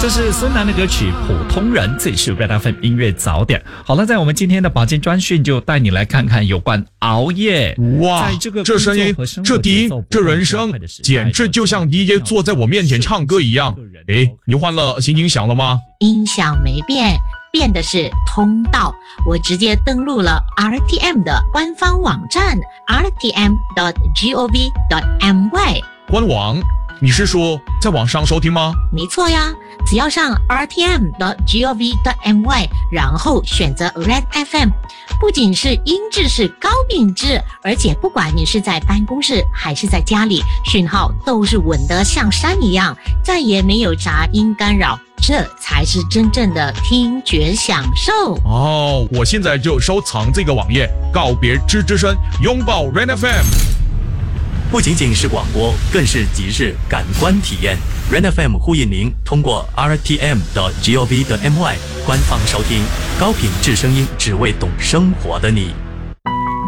这是孙楠的歌曲《普通人》，这里是 Red FM 音乐早点。好了，在我们今天的保健专讯，就带你来看看有关熬夜。 哇，这声音，这低，这人声，简直就像 DJ 坐在我面前唱歌一样。诶，你换了新音响了吗？ 音响没变，变的是通道。我直接登录了 RTM 的官方网站 rtm.gov.my 官网。你是说在网上收听吗？ 没错呀，只要上 rtm.gov.my 然后选择 Red FM， 不仅是音质是高品质，而且不管你是在办公室还是在家里，讯号都是稳得像山一样，再也没有杂音干扰，这才是真正的听觉享受。 哦，我现在就收藏这个网页，告别吱吱声，拥抱 Red FM。 不仅仅是广播，更是即时感官体验。Red FM 呼应您通过 rtm.gov.my 官方收听，高品质声音，只为懂生活的你。